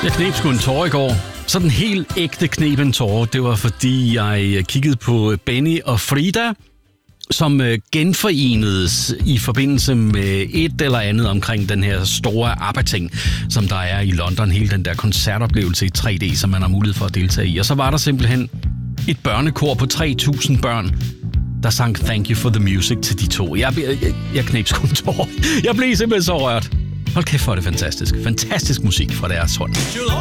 Jeg kneb sgu en tårer i går. Sådan helt ægte kneb en tårer. Det var fordi, jeg kiggede på Benny og Frida, som genforenedes i forbindelse med et eller andet omkring den her store ABBA-ting, som der er i London. Hele den der koncertoplevelse i 3D, som man har mulighed for at deltage i. Og så var der simpelthen et børnekor på 3.000 børn, der sang Thank You for the Music til de to. Jeg kneb sgu en tårer. Jeg blev simpelthen så rørt. Hold kæft, for det fantastisk. Fantastisk musik fra deres hånd.